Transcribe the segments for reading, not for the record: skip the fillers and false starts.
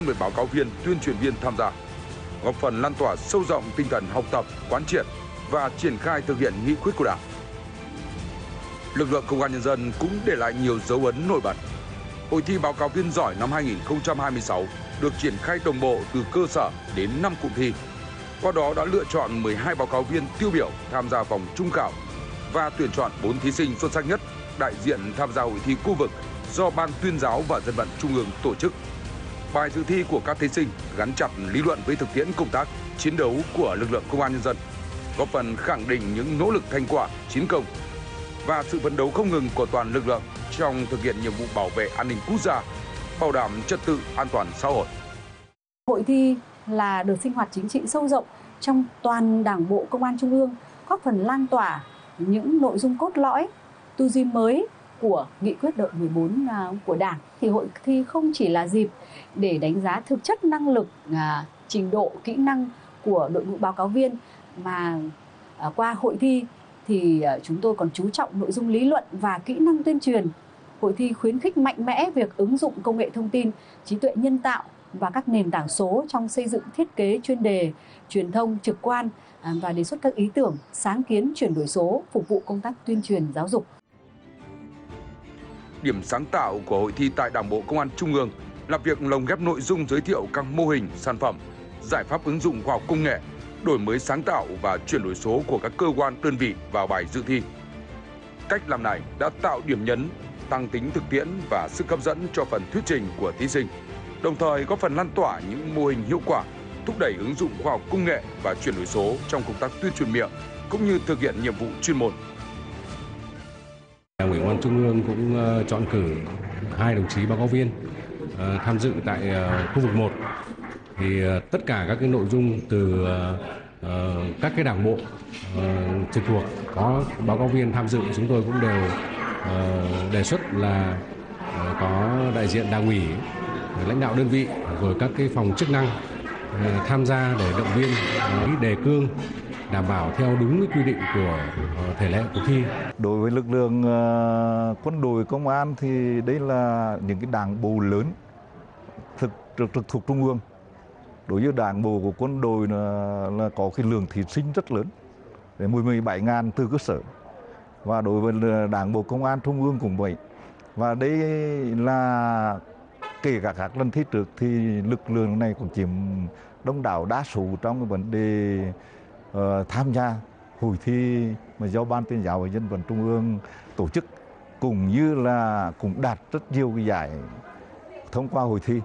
người báo cáo viên, tuyên truyền viên tham gia, góp phần lan tỏa sâu rộng tinh thần học tập, quán triệt và triển khai thực hiện nghị quyết của Đảng. Lực lượng Công an Nhân dân cũng để lại nhiều dấu ấn nổi bật. Hội thi báo cáo viên giỏi năm 2026 được triển khai đồng bộ từ cơ sở đến 5 cụm thi. Qua đó đã lựa chọn 12 báo cáo viên tiêu biểu tham gia vòng trung khảo và tuyển chọn 4 thí sinh xuất sắc nhất đại diện tham gia hội thi khu vực do Ban Tuyên giáo và Dân vận Trung ương tổ chức. Bài dự thi của các thí sinh gắn chặt lý luận với thực tiễn công tác, chiến đấu của lực lượng Công an Nhân dân, góp phần khẳng định những nỗ lực thành quả, chiến công và sự phấn đấu không ngừng của toàn lực lượng trong thực hiện nhiệm vụ bảo vệ an ninh quốc gia, bảo đảm trật tự an toàn xã hội. Hội thi là đợt sinh hoạt chính trị sâu rộng trong toàn Đảng bộ Công an Trung ương, góp phần lan tỏa những nội dung cốt lõi, tư duy mới của nghị quyết đại hội 14 của Đảng. Thì hội thi không chỉ là dịp để đánh giá thực chất năng lực, trình độ, kỹ năng của đội ngũ báo cáo viên, mà qua hội thi thì chúng tôi còn chú trọng nội dung lý luận và kỹ năng tuyên truyền. Hội thi khuyến khích mạnh mẽ việc ứng dụng công nghệ thông tin, trí tuệ nhân tạo và các nền tảng số trong xây dựng thiết kế chuyên đề, truyền thông trực quan và đề xuất các ý tưởng, sáng kiến chuyển đổi số phục vụ công tác tuyên truyền giáo dục. Điểm sáng tạo của hội thi tại Đảng bộ Công an Trung ương là việc lồng ghép nội dung giới thiệu các mô hình, sản phẩm, giải pháp ứng dụng khoa học công nghệ, đổi mới sáng tạo và chuyển đổi số của các cơ quan đơn vị vào bài dự thi. Cách làm này đã tạo điểm nhấn, tăng tính thực tiễn và sức hấp dẫn cho phần thuyết trình của thí sinh, đồng thời góp phần lan tỏa những mô hình hiệu quả, thúc đẩy ứng dụng khoa học công nghệ và chuyển đổi số trong công tác tuyên truyền miệng cũng như thực hiện nhiệm vụ chuyên môn. Đảng ủy Công an Trung ương cũng chọn cử 2 đồng chí báo cáo viên tham dự tại khu vực 1. Thì tất cả các cái nội dung từ các cái đảng bộ trực thuộc có báo cáo viên tham dự, chúng tôi cũng đều đề xuất là có đại diện Đảng ủy, lãnh đạo đơn vị rồi các cái phòng chức năng tham gia để động viên đề cương đảm bảo theo đúng cái quy định của thể lệ cuộc thi. Đối với lực lượng quân đội công an thì đây là những cái đảng bộ lớn trực thuộc trung ương. Đối với đảng bộ của quân đội là có cái lượng thí sinh rất lớn, đến 17.000 từ cơ sở. Và đối với đảng bộ công an trung ương cũng vậy. Và đây là kể cả các lần thi trước thì lực lượng này cũng chiếm đông đảo đa số trong cái vấn đề tham gia hội thi mà do Ban Tuyên giáo và Dân vận Trung ương tổ chức, cũng như là cũng đạt rất nhiều cái giải thông qua hội thi.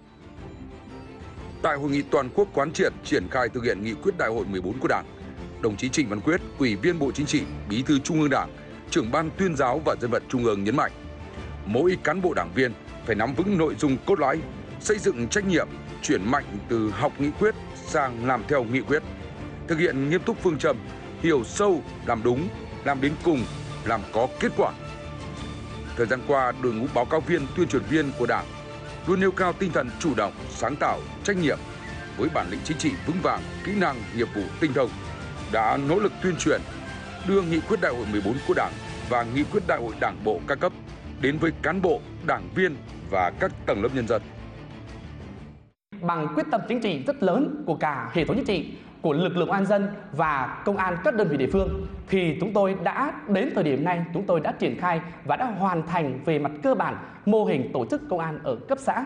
Tại hội nghị toàn quốc quán triệt triển khai thực hiện nghị quyết đại hội 14 của Đảng, đồng chí Trịnh Văn Quyết, Ủy viên Bộ Chính trị, Bí thư Trung ương Đảng, trưởng Ban Tuyên giáo và Dân vận Trung ương nhấn mạnh, mỗi cán bộ đảng viên phải nắm vững nội dung cốt lõi, xây dựng trách nhiệm, chuyển mạnh từ học nghị quyết sang làm theo nghị quyết, thực hiện nghiêm túc phương châm hiểu sâu, làm đúng, làm đến cùng, làm có kết quả. Thời gian qua, đội ngũ báo cáo viên, tuyên truyền viên của Đảng luôn nêu cao tinh thần chủ động, sáng tạo, trách nhiệm với bản lĩnh chính trị vững vàng, kỹ năng, nghiệp vụ tinh thông, đã nỗ lực tuyên truyền, đưa nghị quyết đại hội 14 của Đảng và nghị quyết đại hội Đảng bộ các cấp đến với cán bộ, đảng viên và các tầng lớp nhân dân. Bằng quyết tâm chính trị rất lớn của cả hệ thống chính trị, của lực lượng an dân và công an các đơn vị địa phương, thì chúng tôi đã đến thời điểm này chúng tôi đã triển khai và đã hoàn thành về mặt cơ bản mô hình tổ chức công an ở cấp xã.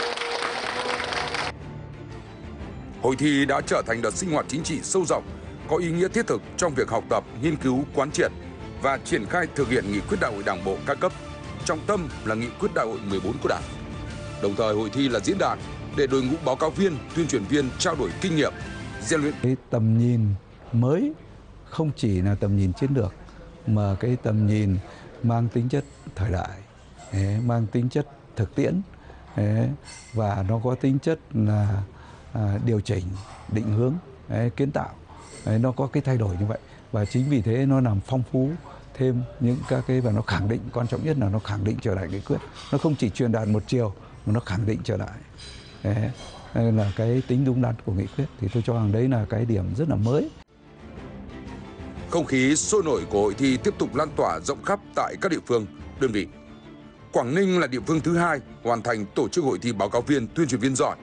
Hội thi đã trở thành đợt sinh hoạt chính trị sâu rộng, có ý nghĩa thiết thực trong việc học tập, nghiên cứu, quán triệt và triển khai thực hiện nghị quyết đại hội Đảng bộ các cấp, trọng tâm là nghị quyết đại hội 14 của Đảng. Đồng thời hội thi là diễn đàn để đội ngũ báo cáo viên, tuyên truyền viên trao đổi kinh nghiệm, rèn luyện. Cái tầm nhìn mới không chỉ là tầm nhìn chiến lược mà cái tầm nhìn mang tính chất thời đại, mang tính chất thực tiễn và nó có tính chất là điều chỉnh, định hướng, kiến tạo. Nó có cái thay đổi như vậy và chính vì thế nó làm phong phú thêm những các cái và nó khẳng định, quan trọng nhất là nó khẳng định trở lại nghị quyết. Nó không chỉ truyền đạt một chiều mà nó khẳng định trở lại. Đây là cái tính đúng đắn của nghị quyết, thì tôi cho rằng đấy là cái điểm rất là mới. Không khí sôi nổi của hội thi tiếp tục lan tỏa rộng khắp tại các địa phương, đơn vị. Quảng Ninh là địa phương thứ 2 hoàn thành tổ chức hội thi báo cáo viên, tuyên truyền viên giỏi